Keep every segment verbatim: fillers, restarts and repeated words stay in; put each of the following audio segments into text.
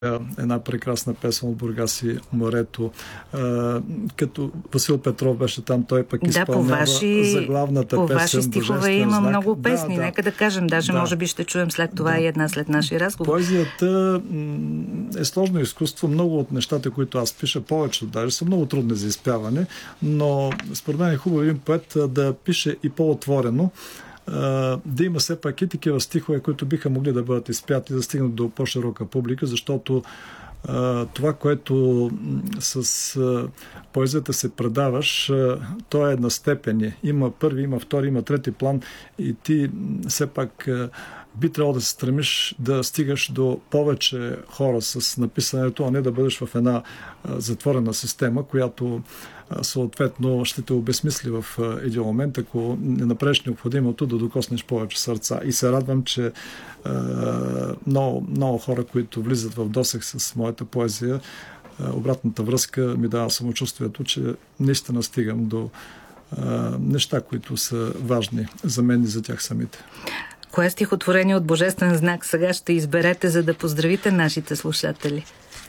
една прекрасна песен от Бургас и морето. А, като Васил Петров беше там, той пък изпълнява да, по ваши, заглавната по песен. По ваши стихове има знак. много песни. Да, Нека да кажем, даже да. може би ще чуем след това да. и една след нашия разговор. Поезията е сложно изкуство. Много от нещата, които аз пиша, повече даже са много трудни за изпяване, но според мен е хубаво един поет да пише и по-отворено, да има все пак и такива стихове, които биха могли да бъдат изпяти, да стигнат до по-широка публика, защото това, което с поезията се предаваш, то е на степени. Има първи, има втори, има трети план и ти все пак би трябвало да се стремиш да стигаш до повече хора с написането, а не да бъдеш в една затворена система, която съответно ще те обезмисли в един момент, ако не направиш необходимото да докоснеш повече сърца. И се радвам, че е, много, много хора, които влизат в досег с моята поезия, е, обратната връзка ми дава самочувствието, че наистина стигам до е, неща, които са важни за мен и за тях самите. Кое стихотворение от Божествен знак сега ще изберете, за да поздравите нашите слушатели?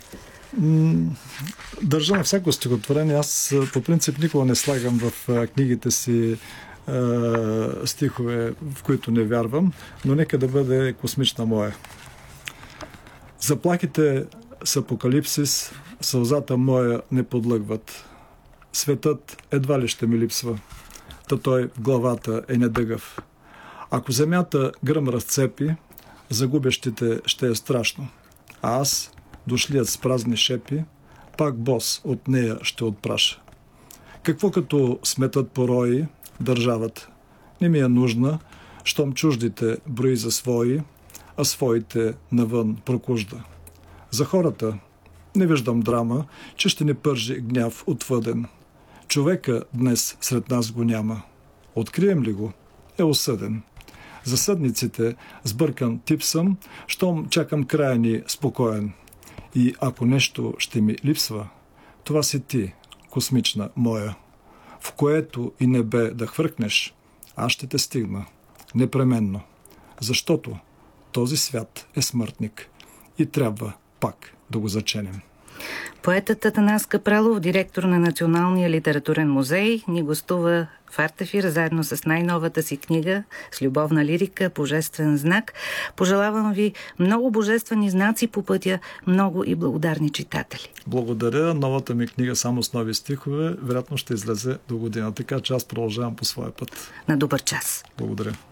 Държа на всяко стихотворение. Аз по принцип никога не слагам в книгите си е, стихове, в които не вярвам, но нека да бъде космична моя. Заплахите с апокалипсис, сълзата моя не подлъгват. Светът едва ли ще ми липсва, та той в главата е недъгъв. Ако земята гръм разцепи, загубещите ще е страшно. А аз, дошлият с празни шепи, пак бос от нея ще отпраша. Какво като сметат порои държавата? Не ми е нужна, щом чуждите брои за свои, а своите навън прокужда. За хората не виждам драма, че ще ни пържи гняв отвъден. Човека днес сред нас го няма. Открием ли го, е осъден. За съдниците сбъркан тип съм, щом чакам края ни спокоен. И ако нещо ще ми липсва, това си ти, космична моя, в което и небе да хвъркнеш, аз ще те стигна, непременно, защото този свят е смъртник и трябва пак да го заченем. Поетът Атанас Капралов, директор на Националния литературен музей, ни гостува в Артефир заедно с най-новата си книга с любовна лирика «Божествен знак». Пожелавам ви много божествени знаци по пътя, много и благодарни читатели. Благодаря. Новата ми книга само с нови стихове вероятно ще излезе до година, така че аз продължавам по своя път. На добър час. Благодаря.